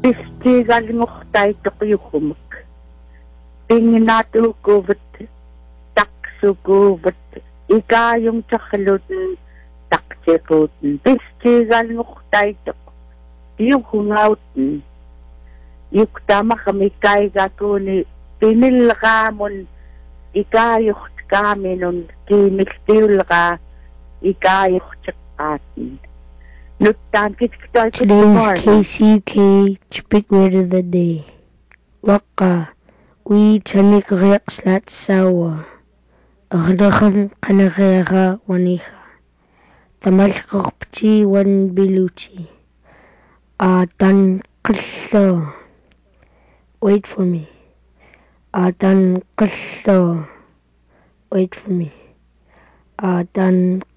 Pistigalingortaituqyukumuk. Pinginatukuvat taksukuvat ikayong tsakalutun taksikutun. Pistigalingortaituq yukungautun. Yuktama kami kaigakuni pinilqamun ikayuq kaminun kimiltiulqa ikayuqtiqqaatin. Today's KCUK Chipik word of the day. Waka we chanikriak slat sawa. Agdakan kanakayaka wanika. Tamalkakpchi wan biluchi. Atan kallo. Wait for me. Atan kallo. Wait for me. Atan